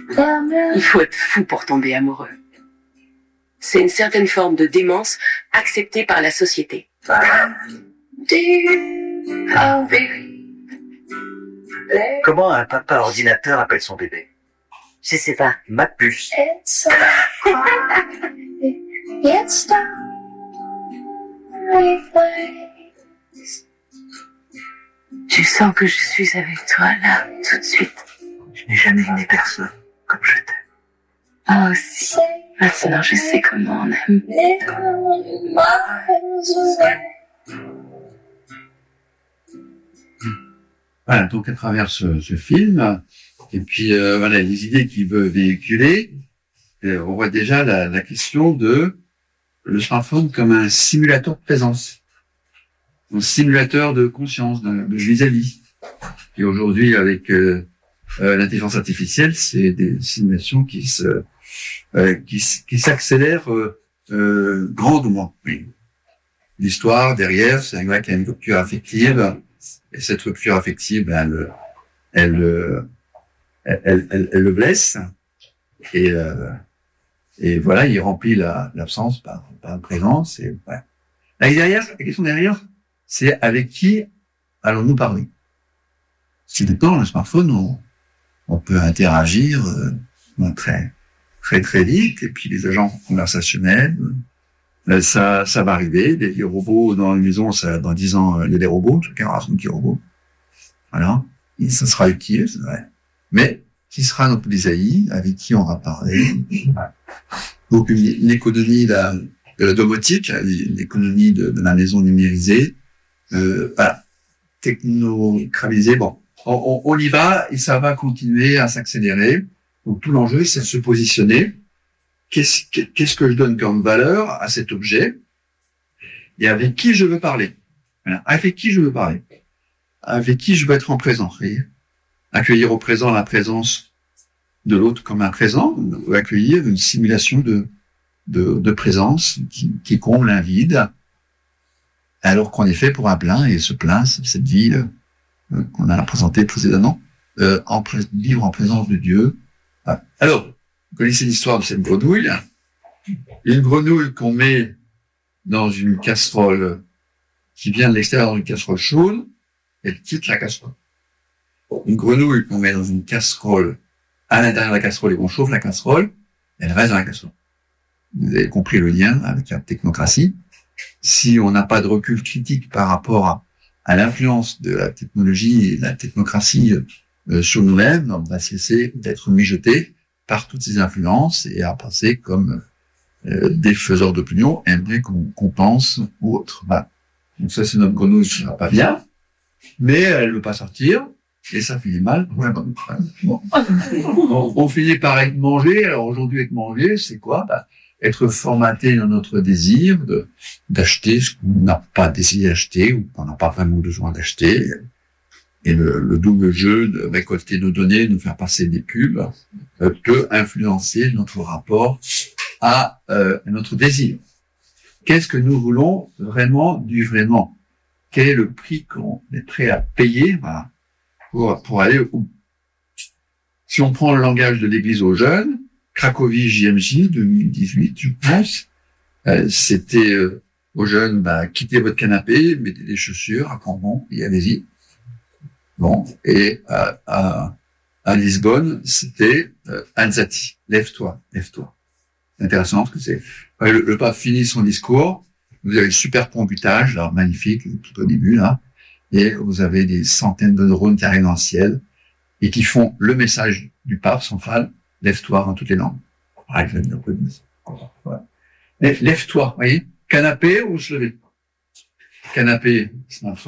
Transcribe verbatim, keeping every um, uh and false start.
Il faut être fou pour tomber amoureux. C'est une certaine forme de démence acceptée par la société. Comment un papa ordinateur appelle son bébé? Je sais pas. Ma puce. Tu sens que je suis avec toi là, tout de suite. Je n'ai jamais aimé personne comme je t'aime. Moi aussi. Maintenant, je sais comment on aime. Voilà, donc à travers ce, ce film, et puis euh, voilà les idées qu'il veut véhiculer, euh, on voit déjà la, la question de le smartphone comme un simulateur de présence, un simulateur de conscience, de vis-à-vis. Et aujourd'hui, avec euh, euh, l'intelligence artificielle, c'est des simulations qui se euh, qui, qui s'accélèrent euh, euh, grandement. Oui. L'histoire derrière, c'est un gars qui a une rupture affective. Et cette rupture affective, elle, elle, elle, elle, elle, elle le blesse. Et, euh, et voilà, il remplit la, l'absence par, par la présence. Et, ouais. Là, derrière, la question derrière, c'est avec qui allons-nous parler? Si maintenant, le smartphone, on, on peut interagir euh, très, très, très vite. Et puis, les agents conversationnels, euh, ça, ça va arriver. Des robots dans les maisons, ça, dans dix ans, il y a des robots, chacun aura son petit robot. Voilà. Et ça sera utile, c'est vrai. Mais, qui sera notre vis-à-vis, avec qui on va parler? Donc, une, une économie de la, de la domotique, l'économie de, de la maison numérisée, euh, voilà. Technocralisée, bon. On, on, on y va, et ça va continuer à s'accélérer. Donc, tout l'enjeu, c'est de se positionner. Qu'est-ce, qu'est-ce que je donne comme valeur à cet objet et avec qui je veux parler. Voilà. Avec qui je veux parler. Avec qui je veux être en présence. Vous voyez, accueillir au présent la présence de l'autre comme un présent, ou accueillir une simulation de, de, de présence qui, qui comble un vide, alors qu'on est fait pour un plein, et ce plein, c'est cette vie euh, qu'on a présenté précédemment, euh, en, vivre en présence de Dieu. Voilà. Alors, vous connaissez l'histoire de cette grenouille. Une grenouille qu'on met dans une casserole qui vient de l'extérieur d'une casserole chaude, elle quitte la casserole. Une grenouille qu'on met dans une casserole à l'intérieur de la casserole et qu'on chauffe la casserole, elle reste dans la casserole. Vous avez compris le lien avec la technocratie. Si on n'a pas de recul critique par rapport à, à l'influence de la technologie et de la technocratie euh, sur nous-mêmes, on va cesser d'être mijoté par toutes ces influences et à passer comme euh, des faiseurs d'opinion, aimeraient qu'on, qu'on pense ou autre. Voilà. Donc ça, c'est notre grenouille qui va pas bien, mais elle veut pas sortir, et ça finit mal. Ouais, bon. Bon. On, on finit par être mangé. Alors aujourd'hui, être mangé, c'est quoi? Bah, être formaté dans notre désir de, d'acheter ce qu'on n'a pas décidé d'acheter ou qu'on n'a pas vraiment besoin d'acheter. Et le, le double jeu de récolter nos données, de nous faire passer des pubs, euh, peut influencer notre rapport à euh, notre désir. Qu'est-ce que nous voulons vraiment du vraiment? Quel est le prix qu'on est prêt à payer, voilà, pour, pour aller où? Si on prend le langage de l'Église aux jeunes, Cracovie J M J deux mille dix-huit, je pense, euh, c'était euh, aux jeunes, bah, quittez votre canapé, mettez des chaussures, à Cambon, et allez-y. Bon, et à, à, à Lisbonne, c'était euh, Anzati, lève-toi, lève-toi. C'est intéressant parce que c'est le, le pape finit son discours. Vous avez le super pont butage, là, magnifique, tout au début là, et vous avez des centaines de drones qui arrivent dans le ciel et qui font le message du pape central, lève-toi dans toutes les langues. Ah, je vais dire un peu de voilà. Lève-toi, vous voyez, canapé ou se lever. Canapé, c'est un